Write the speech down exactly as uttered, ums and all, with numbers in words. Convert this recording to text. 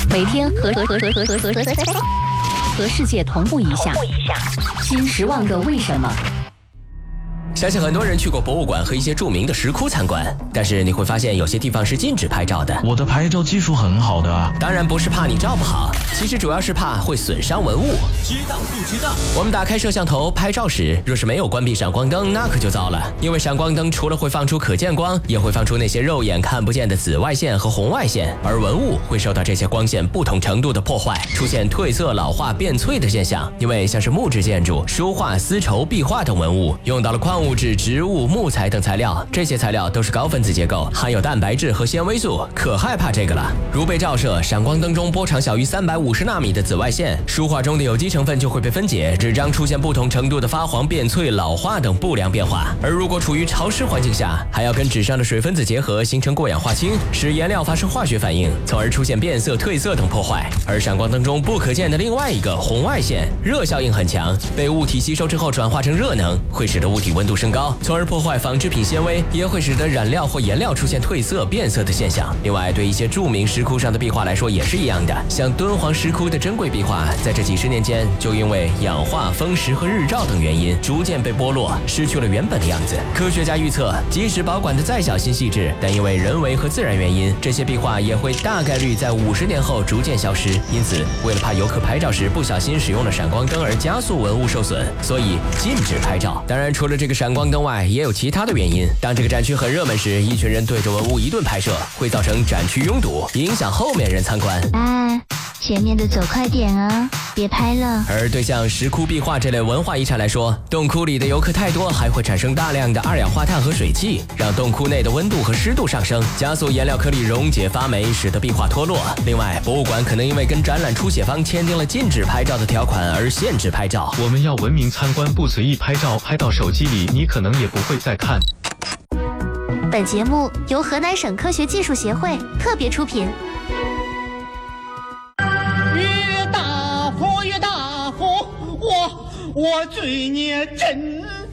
每天和和和和和和和和世界同步一下，新十万个为什么。 相信很多人去过博物馆和一些著名的石窟参观，但是你会发现有些地方是禁止拍照的。 我的拍照技术很好的啊。 当然不是怕你照不好，其实主要是怕会损伤文物。 知道不知道？ 我们打开摄像头拍照时，若是没有关闭闪光灯，那可就糟了。因为闪光灯除了会放出可见光，也会放出那些肉眼看不见的紫外线和红外线，而文物会受到这些光线不同程度的破坏，出现褪色、老化、变脆的现象。因为像是木质建筑、书画、丝绸、壁画等文物，用到了矿物质、植物、木材等材料，这些材料都是高分子结构，含有蛋白质和纤维素，可害怕这个了。如被照射，闪光灯中波长小于三百五十纳米的紫外线，书画中的有机成分就会被分解，纸张出现不同程度的发黄、变脆、老化等不良变化。而如果处于潮湿环境下，还要跟纸上的水分子结合，形成过氧化氢，使颜料发生化学反应，从而出现变色、褪色等破坏。而闪光灯中不可见的另外一个红外线，热效应很强，被物体吸收之后转化成热能，会使得物体温度升高，从而破坏纺织品纤维，也会使得染料或颜料出现褪色、变色的现象。另外，对一些著名石窟上的壁画来说也是一样的，像敦煌石窟的珍贵壁画，在这几十年间就因为氧化、风蚀和日照等原因，逐渐被剥落，失去了原本的样子。科学家预测，即使保管的再小心细致，但因为人为和自然原因，这些壁画也会大概率在五十年后逐渐消失。因此，为了怕游客拍照时不小心使用了闪光灯而加速文物受损，所以禁止拍照。当然，除了这个闪光灯外，也有其他的原因。当这个展区很热门时，一群人对着文物一顿拍摄，会造成展区拥堵，影响后面人参观。 哎，前面的走快点啊，别拍了。 而对像石窟壁画这类文化遗产来说，洞窟里的游客太多，还会产生大量的二氧化碳和水汽，让洞窟内的温度和湿度上升，加速颜料颗粒溶解发霉，使得壁画脱落。另外，博物馆可能因为跟展览出血方签订了禁止拍照的条款而限制拍照。 我们要文明参观，不随意拍照，拍到手机里你可能也不会再看。 本节目由河南省科学技术协会特别出品。 越大火越大火，我我罪孽真